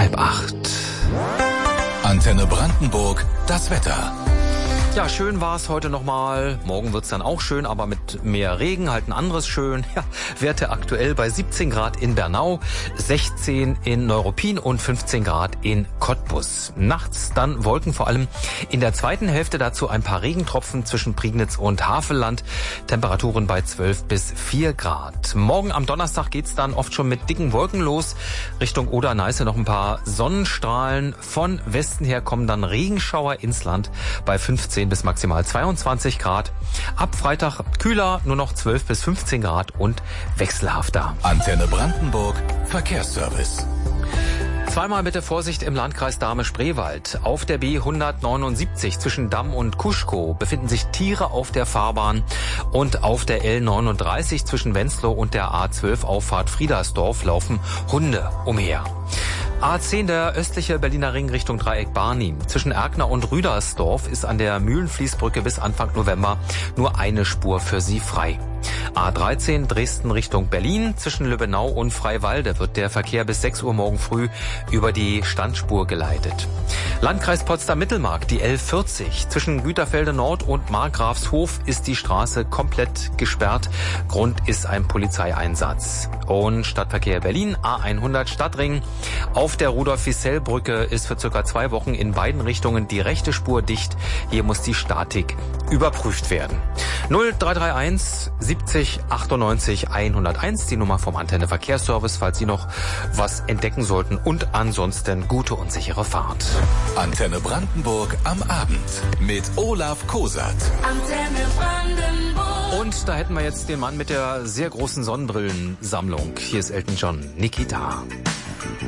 7:30. Antenne Brandenburg, das Wetter. Ja, schön war es heute nochmal. Morgen wird's dann auch schön, aber mit mehr Regen, halt ein anderes schön. Ja, Werte aktuell bei 17 Grad in Bernau, 16 in Neuruppin und 15 Grad in Cottbus. Nachts dann Wolken, vor allem in der zweiten Hälfte, dazu ein paar Regentropfen zwischen Prignitz und Havelland. Temperaturen bei 12 bis 4 Grad. Morgen am Donnerstag geht's dann oft schon mit dicken Wolken los. Richtung Oder-Neiße noch ein paar Sonnenstrahlen. Von Westen her kommen dann Regenschauer ins Land bei 15 bis maximal 22 Grad. Ab Freitag kühler, nur noch 12 bis 15 Grad und wechselhafter. Antenne Brandenburg, Verkehrsservice. Zweimal bitte Vorsicht im Landkreis Dahme-Spreewald. Auf der B179 zwischen Damm und Kuschkow befinden sich Tiere auf der Fahrbahn und auf der L39 zwischen Wenzlow und der A12 Auffahrt Friedersdorf laufen Hunde umher. A10, der östliche Berliner Ring Richtung Dreieck Barnim. Zwischen Erkner und Rüdersdorf ist an der Mühlenfließbrücke bis Anfang November nur eine Spur für Sie frei. A13 Dresden Richtung Berlin. Zwischen Lübbenau und Freiwalde wird der Verkehr bis 6 Uhr morgen früh über die Standspur geleitet. Landkreis Potsdam-Mittelmark, die L40. Zwischen Güterfelde Nord und Markgrafshof ist die Straße komplett gesperrt. Grund ist ein Polizeieinsatz. Und Stadtverkehr Berlin, A100 Stadtring. Auf der Rudolf-Wissell-Brücke ist für circa 2 Wochen in beiden Richtungen die rechte Spur dicht. Hier muss die Statik überprüft werden. 0331 70 98 101, die Nummer vom Antenne Verkehrsservice, falls Sie noch was entdecken sollten. Und ansonsten gute und sichere Fahrt. Antenne Brandenburg am Abend mit Olaf Kosat. Antenne Brandenburg. Und da hätten wir jetzt den Mann mit der sehr großen Sonnenbrillensammlung. Hier ist Elton John, Nikita.